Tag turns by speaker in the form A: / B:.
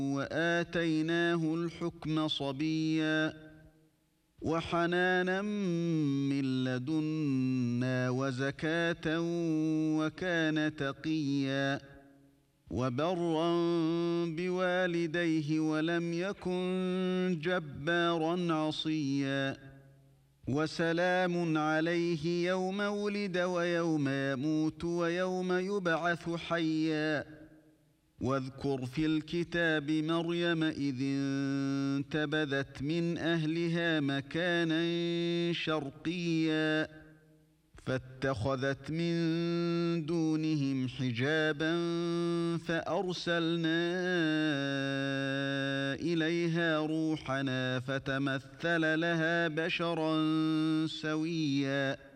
A: وآتيناه الحكم صبيا وحنانا من لدنا وزكاة وكان تقيا وبرا بوالديه ولم يكن جبارا عصيا وسلام عليه يوم ولد ويوم يموت ويوم يبعث حيا واذكر في الكتاب مريم إذ انتبذت من أهلها مكانا شرقيا فاتخذت من دونهم حجابا فأرسلنا إليها روحنا فتمثل لها بشرا سويا